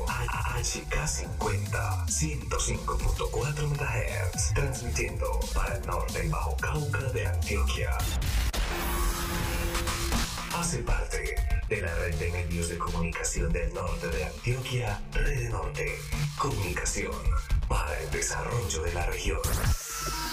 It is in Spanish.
HK50, 105.4 MHz, transmitiendo para el norte y Bajo Cauca de Antioquia. Hace parte de la red de medios de comunicación del norte de Antioquia, Red Norte, comunicación para el desarrollo de la región.